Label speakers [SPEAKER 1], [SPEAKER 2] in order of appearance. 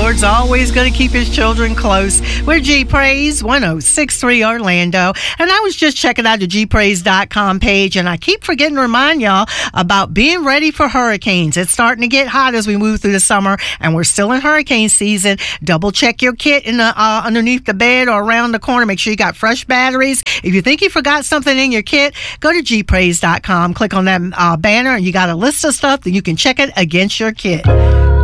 [SPEAKER 1] Lord's always going to keep his children close. We're G-Praise 106.3 Orlando. And I was just checking out the gpraise.com page, and I keep forgetting to remind y'all about being ready for hurricanes. It's starting to get hot as we move through the summer, and we're still in hurricane season. Double check your kit in the underneath the bed or around the corner. Make sure you got fresh batteries. If you think you forgot something in your kit, go to gpraise.com, click on that banner, and you got a list of stuff that you can check it against your kit.